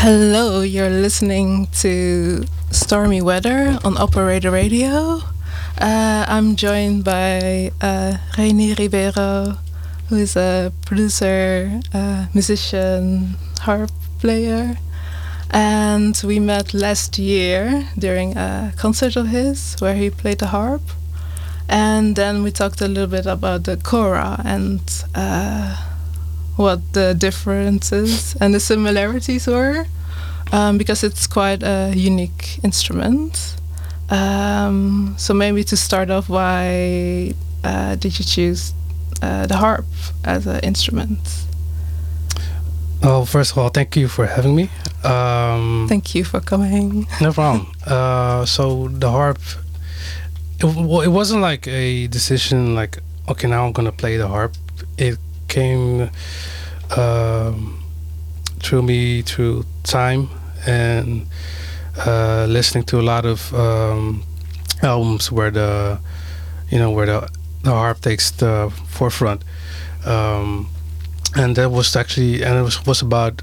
Hello, you're listening to Stormy Weather on Operator Radio. I'm joined by Reini Ribeiro, who is a producer, musician, harp player. And we met last year during a concert of his where he played the harp. And then we talked a little bit about the kora and what the differences and the similarities were, because it's quite a unique instrument. So maybe to start off, why did you choose the harp as an instrument? Well, first of all, thank you for having me. Thank you for coming. No problem. So the harp, it wasn't like a decision like, okay, now I'm going to play the harp. It came through time and listening to a lot of albums where the harp takes the forefront, and that was actually, and it was about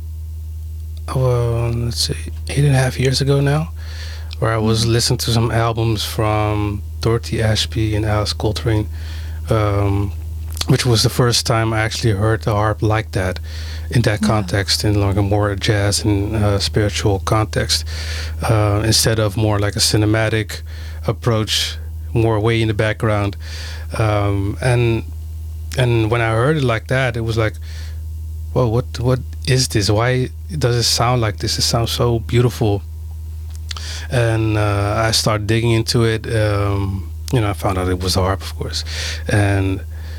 let's see, 8.5 years ago now, where I was listening to some albums from Dorothy Ashby and Alice Coltrane, which was the first time I actually heard the harp like that, in that context, in like a more jazz and spiritual context, instead of more like a cinematic approach, more way in the background. And when I heard it like that, it was like, whoa, what is this? Why does it sound like this? It sounds so beautiful. And I started digging into it. I found out it was a harp, of course, and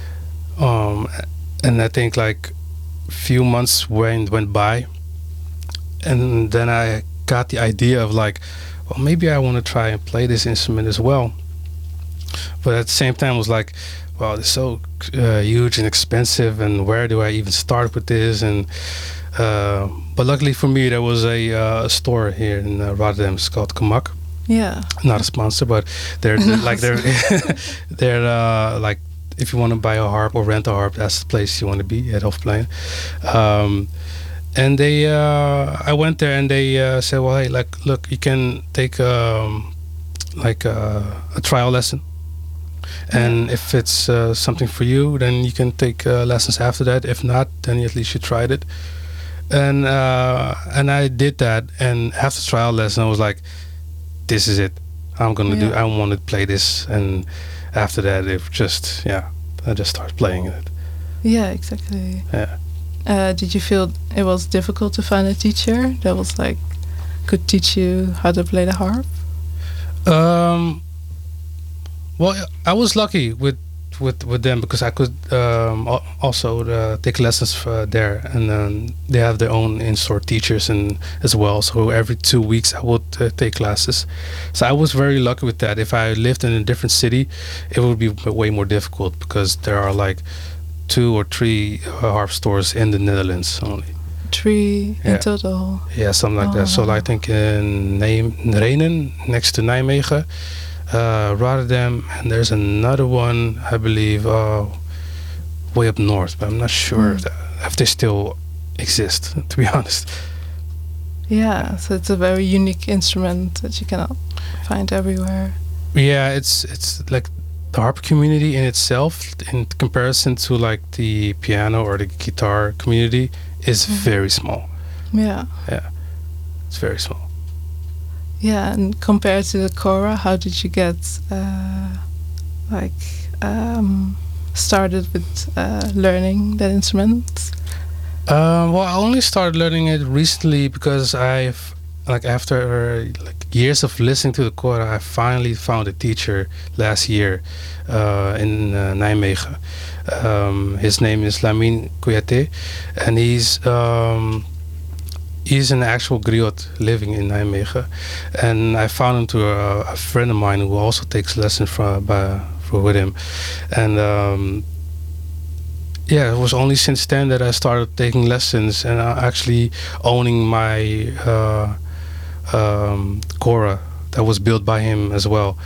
I think like few months went by, and then I got the idea of like, well, maybe I want to try and play this instrument as well. But at the same time, I was like, well, it's so huge and expensive, and where do I even start with this? And but luckily for me, there was a store here in Rotterdam. It's called Kamak. Yeah. Not a sponsor, but they're like they're like, if you want to buy a harp or rent a harp, that's the place you want to be at Hofplein. And they, I went there and they said, well, hey, like, look, you can take like a trial lesson. And if it's something for you, then you can take lessons after that. If not, then at least you tried it. And I did that. And after trial lesson, I was like, this is it. I'm going to do, I want to play this. And after that, I just started playing it. Yeah, exactly. Yeah. Did you feel it was difficult to find a teacher that was like, could teach you how to play the harp? Well, I was lucky with them because I could also take lessons there, and they have their own in-store teachers and as well. So every 2 weeks I would take classes. So I was very lucky with that. If I lived in a different city, it would be way more difficult because there are like 2 or 3 harp stores in the Netherlands only. 3 in total. Yeah, something like that. So I think in Renen, next to Nijmegen, Rotterdam, and there's another one, I believe, way up north, but I'm not sure if they still exist, to be honest. Yeah, so it's a very unique instrument that you cannot find everywhere. Yeah, it's like the harp community in itself, in comparison to like the piano or the guitar community, is very small. Yeah. Yeah, it's very small. Yeah, and compared to the kora, how did you get started with learning that instrument? Well, I only started learning it recently because I've after years of listening to the kora, I finally found a teacher last year in Nijmegen. His name is Lamine Kouyaté, and he's an actual griot living in Nijmegen, and I found him through a friend of mine who also takes lessons with him, and it was only since then that I started taking lessons and actually owning my kora that was built by him as well.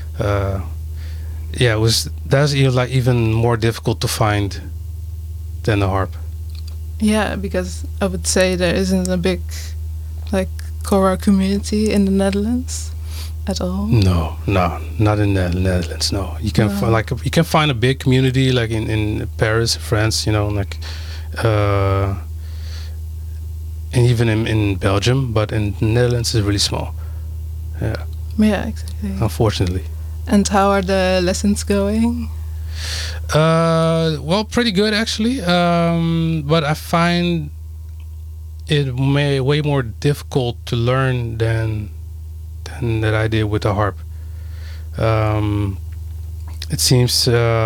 That's even more difficult to find than the harp. Yeah, because I would say there isn't a big like Kora community in the Netherlands at all? No, not in the Netherlands. No, you can you can find a big community like in Paris, France. You know, like, and even in Belgium, but in the Netherlands is really small. Yeah. Yeah, exactly. Unfortunately. And how are the lessons going? Well, pretty good actually. But I find it way more difficult to learn than that I did with the harp. It seems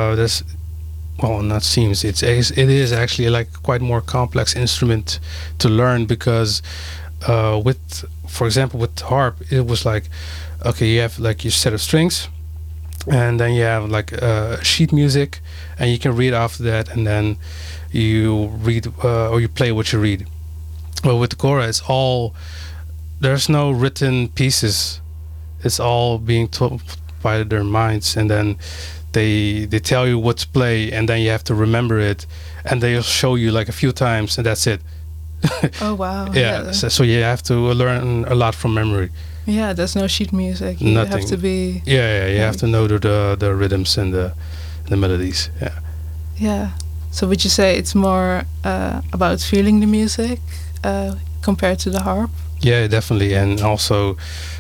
it is actually like quite more complex instrument to learn because for example, with the harp, it was like, okay, you have like your set of strings, and then you have like sheet music, and you can read after that, and then you read or you play what you read. Well, with the Kora, there's no written pieces. It's all being told by their minds, and then they tell you what to play, and then you have to remember it, and they'll show you like a few times, and that's it. Oh wow! Yeah. So you have to learn a lot from memory. Yeah, there's no sheet music. You Nothing. have to be. Yeah. You have to know the rhythms and the melodies. Yeah. Yeah. So would you say it's more about feeling the music compared to the harp? Yeah, definitely, and also,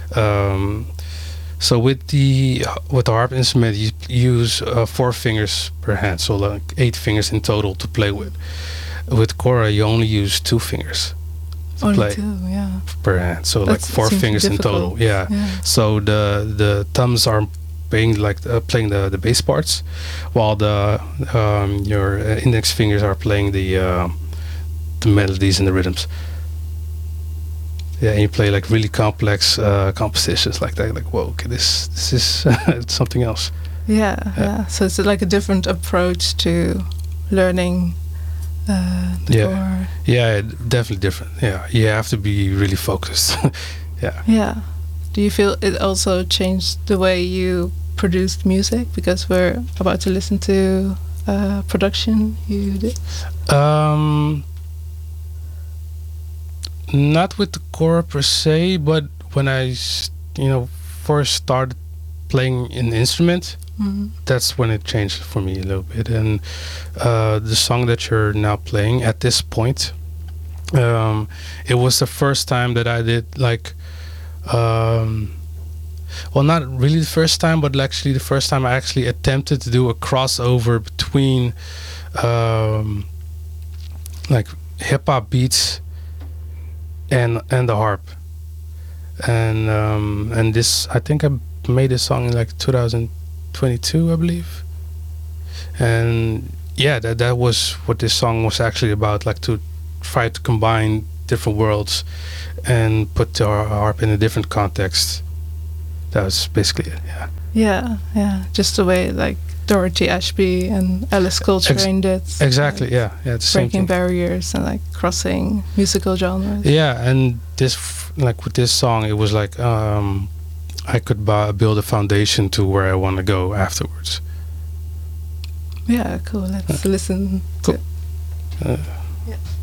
so with the harp instrument, you use 4 fingers per hand, so like 8 fingers in total to play with. With Kora, you only use 2 fingers to Only play 2, yeah. per hand, so like 4 fingers in total. Yeah. So the thumbs are playing playing the bass parts, while your index fingers are playing the melodies and the rhythms. Yeah, and you play like really complex compositions like that. Like, whoa, okay, this is something else. Yeah. So it's like a different approach to learning the Kora. Yeah, definitely different. Yeah, you have to be really focused. Yeah. Do you feel it also changed the way you produced music? Because we're about to listen to production you did. Not with the Kora per se, but when I first started playing an instrument, that's when it changed for me a little bit. And the song that you're now playing at this point, it was the first time that I did like, well, not really the first time, but actually the first time I actually attempted to do a crossover between like hip hop beats and the harp. And this, I think I made this song in like 2022, I believe. And yeah, that was what this song was actually about, like to try to combine different worlds and put the harp in a different context. That was basically it. Yeah. Just the way like Dorothy Ashby and Alice Coltrane did. Exactly. Like, yeah. The same breaking thing. barriers and like crossing musical genres. Yeah, and this like with this song, it was like I could build a foundation to where I want to go afterwards. Yeah, cool. Let's listen. Cool. Yeah.